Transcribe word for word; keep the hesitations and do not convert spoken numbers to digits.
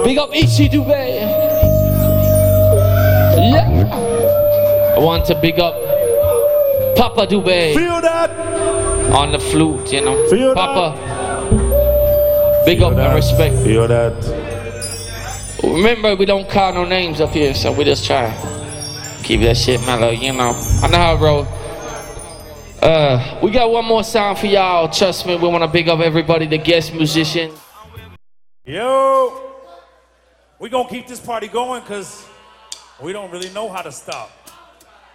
Big up Ichi Dubé. Yeah. I want to big up Papa Dubé. Feel that? On the flute, you know. Feel Papa. That? Big Feel up that? and respect. Feel that? Remember, we don't call no names up here, so we just try. Keep that shit mellow, you know. I know how it roll. Uh, we got one more song for y'all. Trust me, we want to big up everybody, the guest musician. Yo, we gonna keep this party going because we don't really know how to stop.